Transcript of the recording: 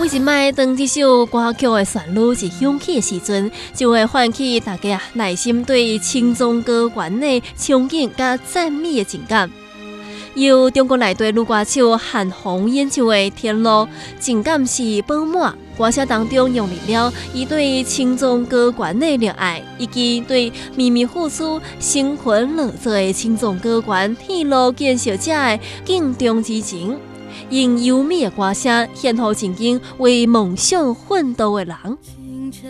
为一摆当这首歌曲的旋律是响起的时阵，就会唤起大家内心对青藏高原的憧憬甲赞美的情感。由中国内地女歌手韩红演唱的《天路》，情感是饱满。歌声当中用了伊对青藏高原的热爱，以及对秘密付出、生魂落座的青藏高原铁路建设者的敬重之情。用优美的歌声献予曾经为梦想奋斗的人。